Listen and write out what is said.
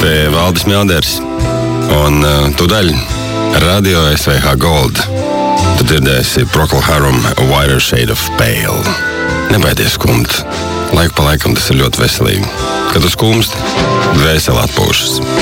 Te Valdis Mjalders un tūdaļ Radio SVH Gold. Tu dzirdēsi Procol Harum A Wider Shade of Pale. Nebaidies skumt. Laiku pa laikam tas ir ļoti veselīgi. Kad tu skumsti, dvēsele atpūšas.